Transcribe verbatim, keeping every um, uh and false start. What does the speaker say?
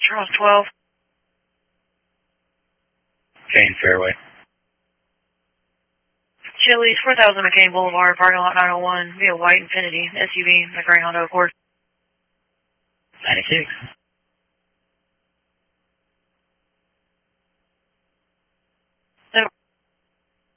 Charles twelve. Kane Fairway. Chili's, four thousand McCain Boulevard, parking lot nine oh one, via white Infiniti, S U V, the Greyhound Accord. ninety-six.